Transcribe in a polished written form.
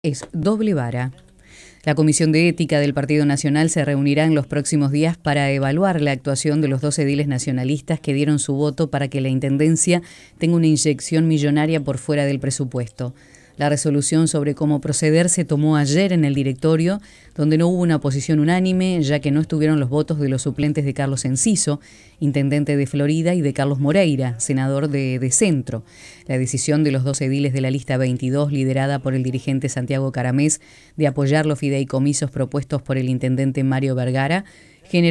es doble vara. La Comisión de Ética del Partido Nacional se reunirá en los próximos días para evaluar la actuación de los 2 ediles nacionalistas que dieron su voto para que la Intendencia tenga una inyección millonaria por fuera del presupuesto. La resolución sobre cómo proceder se tomó ayer en el directorio, donde no hubo una posición unánime, ya que no estuvieron los votos de los suplentes de Carlos Enciso, intendente de Florida, y de Carlos Moreira, senador de Centro. La decisión de los 2 ediles de la lista 22, liderada por el dirigente Santiago Caramés, de apoyar los fideicomisos propuestos por el intendente Mario Vergara, generó